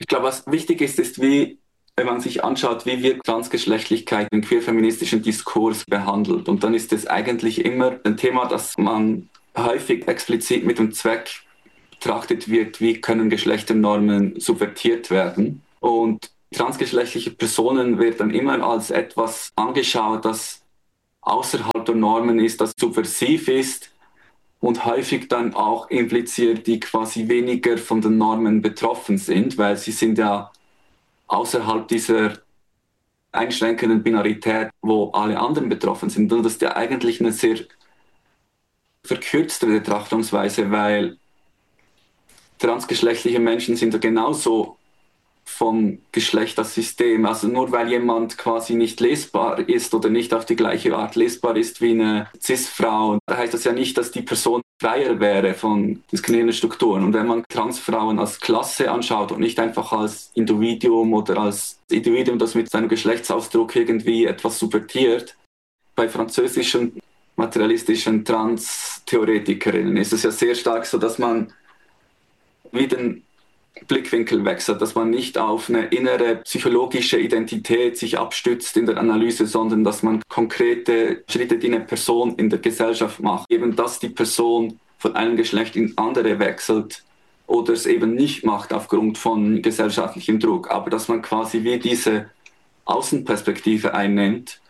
glaube, was wichtig ist, ist, wenn man sich anschaut, wie wird Transgeschlechtlichkeit im queerfeministischen Diskurs behandelt. Und dann ist es eigentlich immer ein Thema, das man häufig explizit mit dem Zweck betrachtet wird, wie können Geschlechternormen subvertiert werden. Und transgeschlechtliche Personen wird dann immer als etwas angeschaut, das außerhalb der Normen ist, das subversiv ist und häufig dann auch impliziert, die quasi weniger von den Normen betroffen sind, weil sie sind ja außerhalb dieser einschränkenden Binarität, wo alle anderen betroffen sind. Und das ist ja eigentlich eine sehr verkürzte Betrachtungsweise, weil transgeschlechtliche Menschen sind ja genauso vom Geschlechtersystem. Also nur weil jemand quasi nicht lesbar ist oder nicht auf die gleiche Art lesbar ist wie eine Cis-Frau, da heißt das ja nicht, dass die Person freier wäre von diskriminierenden Strukturen. Und wenn man Transfrauen als Klasse anschaut und nicht einfach als Individuum oder als Individuum, das mit seinem Geschlechtsausdruck irgendwie etwas subvertiert, bei französischen materialistischen Trans-Theoretikerinnen ist es ja sehr stark so, dass man wie den Blickwinkel wechselt, dass man nicht auf eine innere psychologische Identität sich abstützt in der Analyse, sondern dass man konkrete Schritte, die eine Person in der Gesellschaft macht, eben dass die Person von einem Geschlecht in andere wechselt oder es eben nicht macht aufgrund von gesellschaftlichem Druck, aber dass man quasi wie diese Außenperspektive einnimmt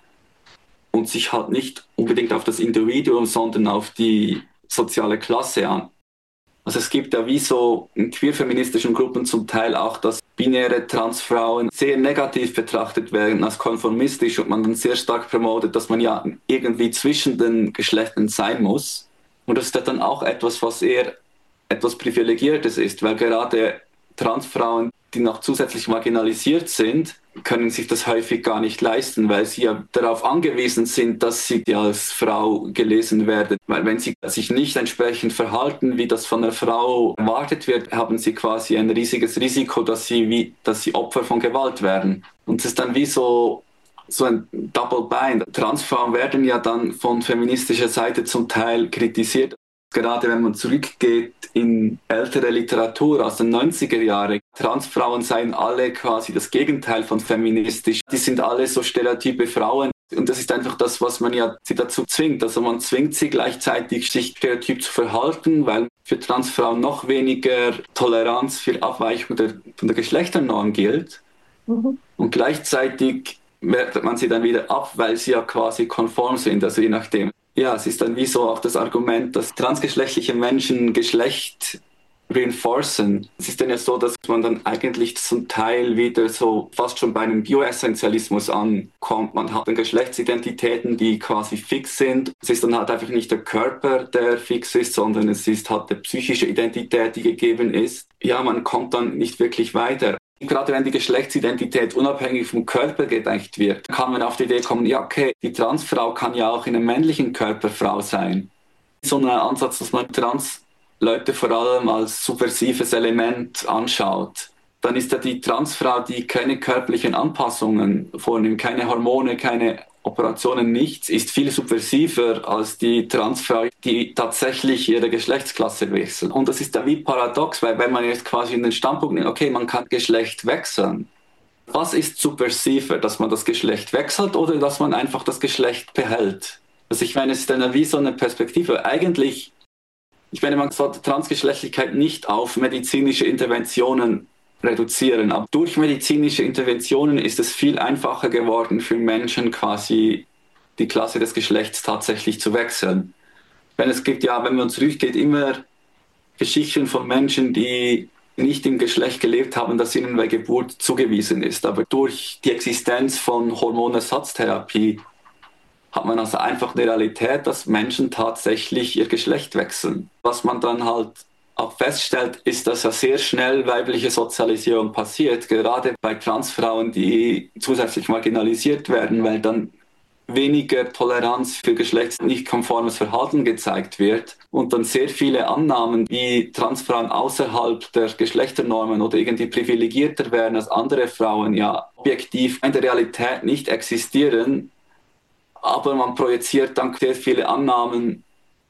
und sich halt nicht unbedingt auf das Individuum, sondern auf die soziale Klasse an. Also es gibt ja wie so in queerfeministischen Gruppen zum Teil auch, dass binäre Transfrauen sehr negativ betrachtet werden als konformistisch und man dann sehr stark promotet, dass man ja irgendwie zwischen den Geschlechtern sein muss. Und das ist ja dann auch etwas, was eher etwas Privilegiertes ist, weil gerade Transfrauen, die noch zusätzlich marginalisiert sind, können sich das häufig gar nicht leisten, weil sie ja darauf angewiesen sind, dass sie als Frau gelesen werden. Weil wenn sie sich nicht entsprechend verhalten, wie das von einer Frau erwartet wird, haben sie quasi ein riesiges Risiko, dass sie Opfer von Gewalt werden. Und es ist dann wie so ein Double Bind. Transfrauen werden ja dann von feministischer Seite zum Teil kritisiert. Gerade wenn man zurückgeht in ältere Literatur aus den 90er Jahren, Transfrauen seien alle quasi das Gegenteil von feministisch. Die sind alle so stereotype Frauen. Und das ist einfach das, was man ja sie dazu zwingt. Also man zwingt sie gleichzeitig, sich stereotyp zu verhalten, weil für Transfrauen noch weniger Toleranz für Abweichung von der Geschlechternorm gilt. Und gleichzeitig wertet man sie dann wieder ab, weil sie ja quasi konform sind, also je nachdem. Ja, es ist dann wie so auch das Argument, dass transgeschlechtliche Menschen Geschlecht reinforcen. Es ist dann ja so, dass man dann eigentlich zum Teil wieder so fast schon bei einem Bioessentialismus ankommt. Man hat dann Geschlechtsidentitäten, die quasi fix sind. Es ist dann halt einfach nicht der Körper, der fix ist, sondern es ist halt eine psychische Identität, die gegeben ist. Ja, man kommt dann nicht wirklich weiter. Gerade wenn die Geschlechtsidentität unabhängig vom Körper gedacht wird, kann man auf die Idee kommen, ja okay, die Transfrau kann ja auch in einem männlichen Körper Frau sein. So ein Ansatz, dass man Transleute vor allem als subversives Element anschaut. Dann ist ja die Transfrau, die keine körperlichen Anpassungen vornimmt, keine Hormone, keine Operationen, nichts, ist viel subversiver als die Transfrau, die tatsächlich ihre Geschlechtsklasse wechselt. Und das ist ja wie paradox, weil wenn man jetzt quasi in den Standpunkt nimmt, okay, man kann Geschlecht wechseln. Was ist subversiver, dass man das Geschlecht wechselt oder dass man einfach das Geschlecht behält? Also ich meine, es ist dann wie so eine Perspektive. Eigentlich, ich meine, man sollte Transgeschlechtlichkeit nicht auf medizinische Interventionen reduzieren. Aber durch medizinische Interventionen ist es viel einfacher geworden für Menschen quasi die Klasse des Geschlechts tatsächlich zu wechseln. Wenn es gibt ja, wenn man zurückgeht, immer Geschichten von Menschen, die nicht im Geschlecht gelebt haben, das ihnen bei Geburt zugewiesen ist. Aber durch die Existenz von Hormonersatztherapie hat man also einfach eine Realität, dass Menschen tatsächlich ihr Geschlecht wechseln. Was man dann halt auch feststellt, ist, dass ja sehr schnell weibliche Sozialisierung passiert, gerade bei Transfrauen, die zusätzlich marginalisiert werden, weil dann weniger Toleranz für geschlechtsnicht konformes Verhalten gezeigt wird und dann sehr viele Annahmen, wie Transfrauen außerhalb der Geschlechternormen oder irgendwie privilegierter werden als andere Frauen, ja objektiv in der Realität nicht existieren, aber man projiziert dann sehr viele Annahmen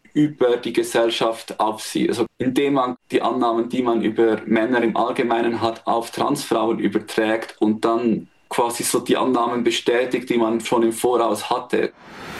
über die Gesellschaft auf sie. Also indem man die Annahmen, die man über Männer im Allgemeinen hat, auf Transfrauen überträgt und dann quasi so die Annahmen bestätigt, die man schon im Voraus hatte.